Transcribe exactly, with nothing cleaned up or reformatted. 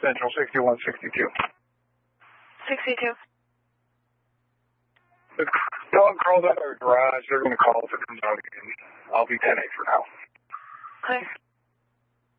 Central sixty-one sixty-two. sixty-two. The dog crawled out of our garage. They're going to call if it comes out again. I'll be ten eight for now. Okay.